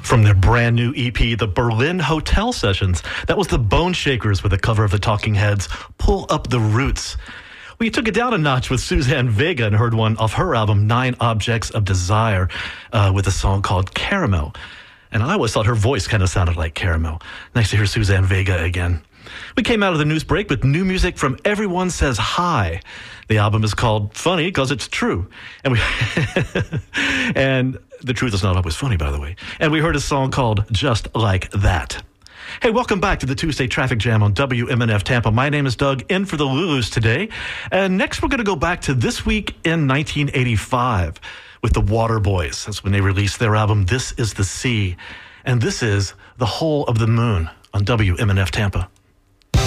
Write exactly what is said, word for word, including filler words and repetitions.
From their brand new E P, The Berlin Hotel Sessions, that was the Bone Shakers with a cover of the Talking Heads' Pull Up the Roots. We took it down a notch with Suzanne Vega and heard one off her album, Nine Objects of Desire, uh, with a song called Caramel. And I always thought her voice kind of sounded like caramel. Nice to hear Suzanne Vega again. We came out of the news break with new music from Everyone Says Hi. The album is called Funny because it's true. And we and the truth is not always funny, by the way. And we heard a song called Just Like That. Hey, welcome back to the Tuesday Traffic Jam on W M N F Tampa. My name is Doug, in for the Lulus today. And next we're going to go back to this week in nineteen eighty-five with the Waterboys. That's when they released their album, This Is the Sea. And this is The Whole of the Moon on W M N F Tampa.